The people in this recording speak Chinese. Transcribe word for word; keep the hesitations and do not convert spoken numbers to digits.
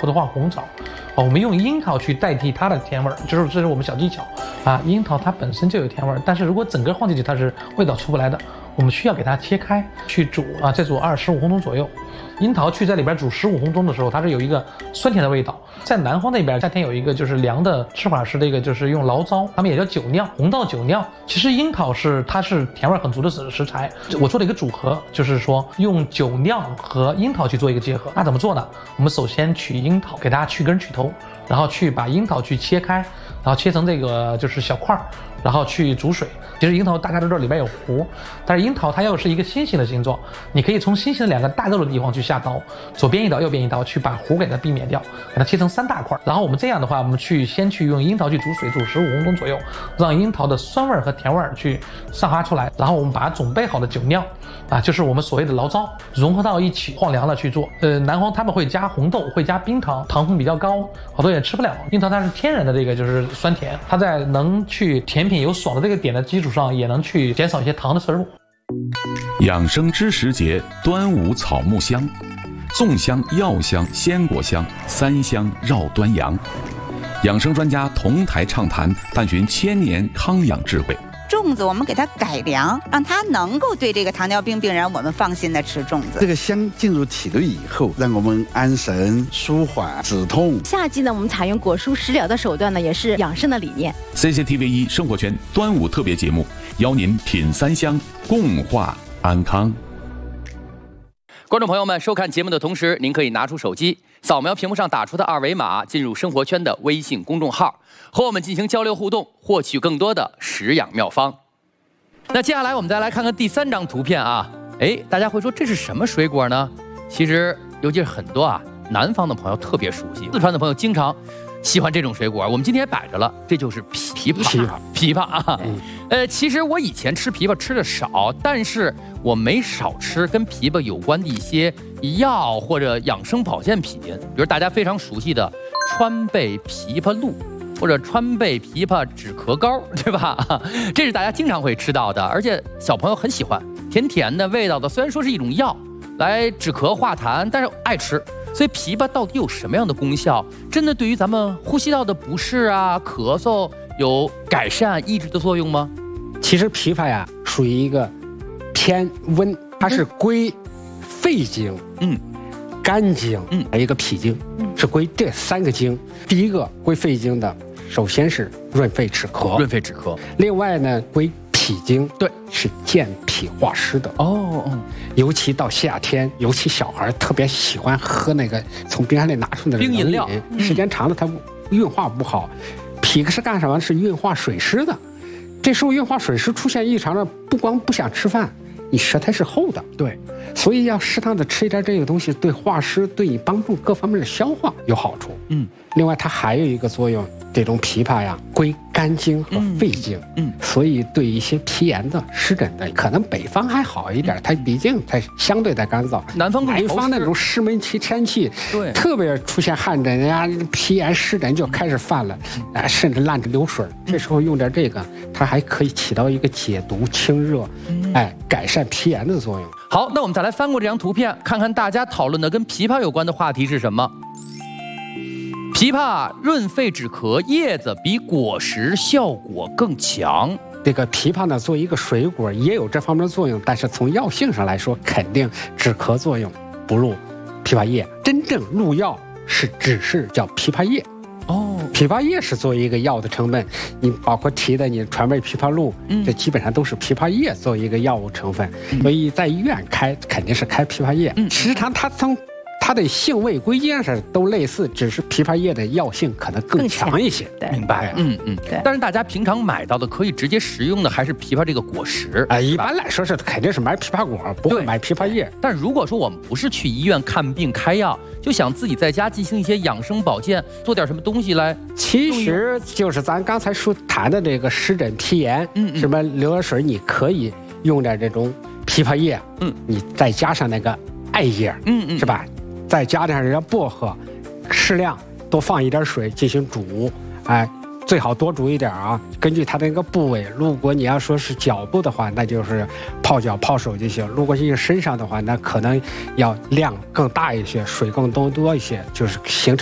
或者画红枣。哦，我们用樱桃去代替它的甜味儿，就是这是我们小技巧啊。樱桃它本身就有甜味儿，但是如果整个放进去，它是味道出不来的。我们需要给它切开去煮啊，再煮二十五分钟左右。樱桃去在里边煮十五分钟的时候，它是有一个酸甜的味道。在南方那边，夏天有一个就是凉的吃法是这个，就是用醪糟，他们也叫酒酿，红稻酒酿。其实樱桃是它是甜味很足的食食材，我做了一个组合，就是说用酒酿和樱桃去做一个结合。那怎么做呢？我们首先取樱桃，给它去根去头，然后去把樱桃去切开，然后切成这个就是小块儿，然后去煮水。其实樱桃大家都知道里边有核，但是樱桃它要是一个心形的形状，你可以从心形的两个大肉的地方去下刀，左边一刀右边一刀，去把核给它避免掉，给它切成三大块。然后我们这样的话，我们去先去用樱桃去煮水，煮十五分钟左右，让樱桃的酸味和甜味去散发出来。然后我们把准备好的酒酿啊，就是我们所谓的醪糟，融合到一起，放凉了去做。呃，南方他们会加红豆，会加冰糖，糖分比较高，好多人吃不了。樱桃它是天然的这个就是酸甜，它在能去甜品有爽的这个点的基础上，也能去减少一些糖的摄入。 养生知识节，端午草木香，粽香、药香、鲜果香，三香绕端阳。养生专家同台畅谈，探寻千年康养智慧。 粽子我们给它改良，让它能够对这个糖尿病病人我们放心的吃粽子。 这个香进入体内以后，让我们安神、舒缓、止痛。 夏季呢，我们采用果蔬食疗的手段呢，也是养生的理念。 C C T V 一生活圈端午特别节目，邀您品三香，共话安康。 观众朋友们，收看节目的同时，您可以拿出手机扫描屏幕上打出的二维码，进入生活圈的微信公众号，和我们进行交流互动，获取更多的食养妙方。那接下来我们再来看看第三张图片啊，哎，大家会说这是什么水果呢？其实，尤其是很多啊南方的朋友特别熟悉，四川的朋友经常喜欢这种水果。我们今天也摆着了，这就是枇杷。枇杷，枇杷啊，嗯、呃，其实我以前吃枇杷吃的少，但是我没少吃跟枇杷有关的一些药或者养生保健品，比如大家非常熟悉的川贝枇杷露，或者川贝枇杷止咳膏，对吧？这是大家经常会吃到的，而且小朋友很喜欢，甜甜的味道的。虽然说是一种药，来止咳化痰，但是爱吃。所以枇杷到底有什么样的功效？真的对于咱们呼吸道的不适啊、咳嗽有改善抑制的作用吗？ 其实枇杷呀，属于一个偏温，它是归肺经、嗯、肝经、嗯，还有一个脾经，嗯，是归这三个经。第一个归肺经的，首先是润肺止咳， 润肺止咳。 另外呢，归脾经，对，是健脾化湿的。哦，嗯，尤其到夏天，尤其小孩特别喜欢喝那个从冰箱里拿出的冰饮料， 嗯、时间长了它运化不好。脾是干什么？是运化水湿的。这时候运化水湿出现异常了，不光不想吃饭，你舌苔是厚的，对，所以要适当的吃一点这个东西，对化湿、对你帮助各方面的消化有好处。嗯，另外它还有一个作用，这种枇杷呀归肝经和肺经，嗯，嗯所以对一些皮炎的、湿疹的，可能北方还好一点，它毕竟它相对的干燥， 南方南方那种湿闷期天气，对，特别出现汗疹呀、皮炎、湿疹就开始犯了，哎，甚至烂着流水，这时候用点这个，它还可以起到一个解毒、清热，哎，改善皮炎的作用。 好，那我们再来翻过这张图片，看看大家讨论的跟枇杷有关的话题是什么。枇杷润肺止咳，叶子比果实效果更强。 这个枇杷呢，作为一个水果也有这方面的作用，但是从药性上来说，肯定止咳作用不入枇杷叶。真正入药是只是叫枇杷叶。哦，枇杷叶是作为一个药的成分，你包括提的你川贝枇杷露，嗯，这基本上都是枇杷叶作为一个药物成分，嗯、所以在医院开肯定是开枇杷叶。嗯，实际上它从它的性味归经上都类似，只是枇杷叶的药性可能更强一些。 对，明白。嗯嗯，对。但是大家平常买到的可以直接食用的，还是枇杷这个果实啊？一般来说是肯定是买枇杷果，不会买枇杷叶。 但如果说我们不是去医院看病开药，就想自己在家进行一些养生保健，做点什么东西来， 其实就是咱刚才说谈的这个湿疹、皮炎，嗯嗯，什么流耳水，你可以用点这种枇杷叶，嗯，你再加上那个艾叶，嗯嗯，是吧？再加点人家薄荷，适量多放一点水进行煮，哎，最好多煮一点啊。根据它的那个部位，如果你要说是脚部的话，那就是泡脚泡手就行；如果是身上的话，那可能要量更大一些，水更多多一些，就是形成。